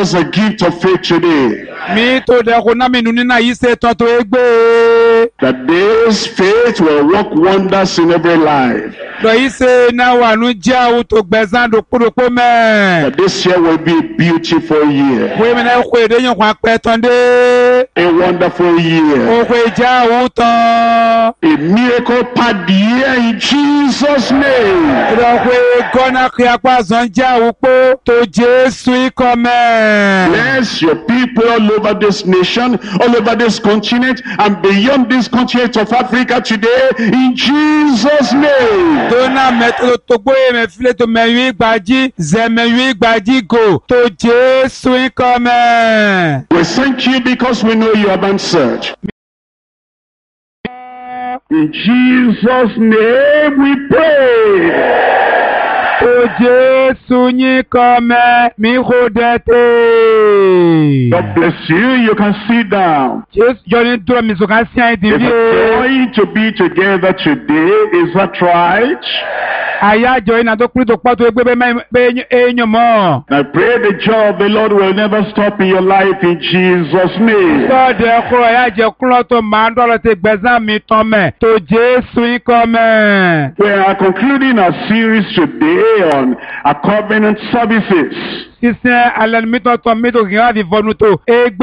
us a gift of faith today. Mi to de ko na mi nu nina yi se ton to egbe. That this faith will work wonders in every life. Do yi se na wa nu ja u to gbezan do po me. That this year will be a beautiful year. We me na ko de yan kwa pe ton de. A wonderful year. O ko ja u ton. A miracle packed year in Jesus' name. Do ko gona ki apa zon ja u po to Jesu come. Bless your people all over this nation, all over this continent, and beyond this continent of Africa today, in Jesus' name. Dona metro to gbo me file to me wi gbaji, ze me wi gbaji go to Jesu come. We thank you because we know you have answered. In Jesus' name we pray. O Jesu ni come mi hodete. God bless you. You can sit down. Jesu joni duro mi so kan si an If di. we're going to be together today, is that right? Aya jo ina to kuri to pa to egbe be enyo mo. I pray the joy of the Lord will never stop in your life in Jesus' name. So de kuro ya je kuro to ma ndo lo te gbezan mi ton me to Jesu come. We are concluding our series today on our covenant services. Sister Alan mito to mito ki di vonu to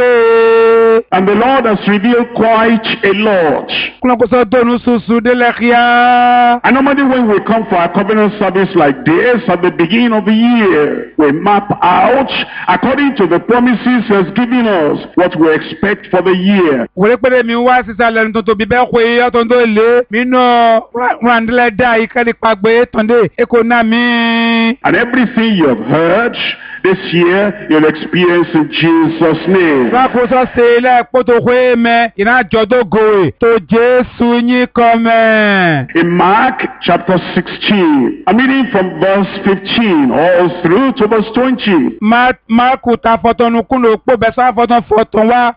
egbe. And the Lord has revealed quite a lot. Kuno ko so donu susu de lekhia. And normally when we come for our covenant service like this at the beginning of the year, we map out according to the promises He has given us what we expect for the year. Wole pere mi wa Sister Alan to bi be ko yo to ndo le mi no randle da ikali pagbe tonde e ko na mi. And everything you have heard this year, you'll experience in Jesus' name. Rakoso se le poto hwe me ina jodo goe to Jesu ni come. In Mark chapter 16, I'm reading from verse 15 all through to verse 20. Marku ta fotonu kuno po be sa foton wa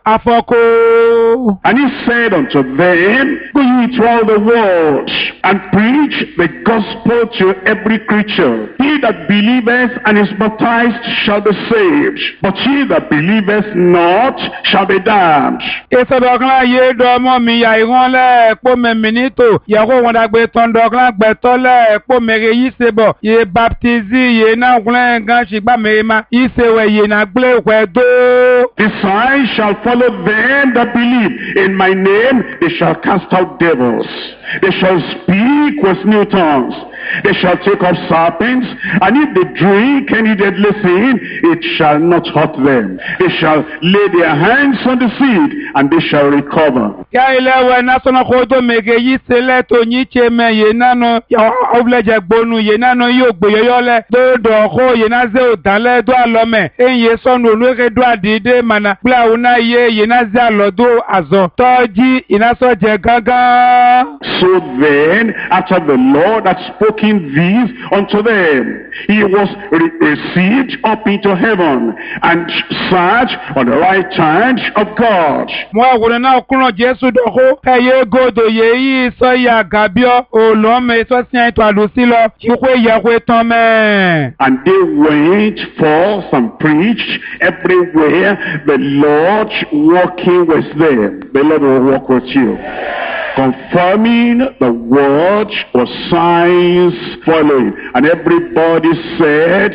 afoko. And He said unto them, Go ye to all the world, and preach the gospel to every creature. He that believeth and is baptized shall be saved, but he that believeth not shall be damned. Ese dogla ye do mo mi ya iran le po me minito ye ko won dagbe ton dogla gbe to le po mere yi sebo ye baptizi ye na glen gan sigba mere ma isewe ye na gble we do. The sign shall follow them that believe. In my name they shall cast out devils. They shall speak with new tongues. They shall take up serpents, and if they drink any deadly thing, it shall not hurt them. They shall lay their hands on the sick, and they shall recover. Ya ile we na so na ko do mege yi sele to nyi cheme ye na no ya obleje gbonu ye na no yo gbe yo le do ko ye na ze o dale do alome enye so no olore do adide mana bla una ye na ze alodo azo toji ina so je gangan. So then, after the Lord had spoken these unto them, He was received up into heaven and sat on the right hand of God. Mo awore na kunran Jesu do ko eye godo ye yi so ya gabio olome so sin to alusi lo ki ko ya ko tan me. And they went forth and preached everywhere, the Lord walking with them. The Lord will walk with you, confirming the word with signs following. And everybody said,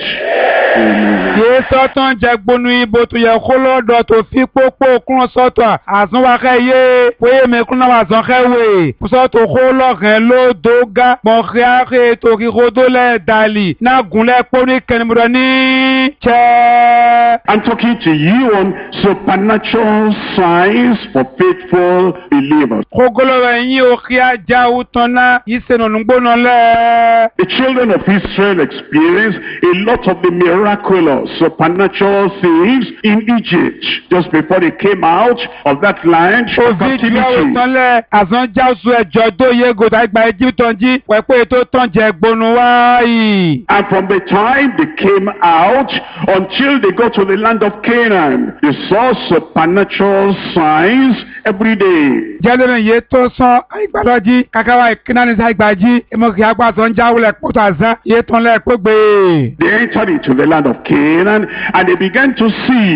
Amen. Ye sotan jagbonu ibo to ye kolodo to fi popo kun soto azun wa keye we me kun na azun kewe so to kolo kan lo doga mo khiare to ki rodo le dali na gunle pori kenmuro ni che. I'm talking to you on supernatural signs for faithful believers. Kogolo yin o khia ja utona iseno ngbono le. The children of Israel experienced a lot of the miraculous supernatural things in Egypt just before they came out of that land of captivity. Azon jausu ejo do ye go da gba Egypt tonji we pe to ton je gbonu wa yi. And from the time they came out until they got to the land of Canaan, they saw supernatural signs every day. Jadene ye to so agbaloji kakawa Canaan sa igbaji emo ki agba so njawo le poto azan ye ton le pegbe. They entered into the land of Canaan and they began to see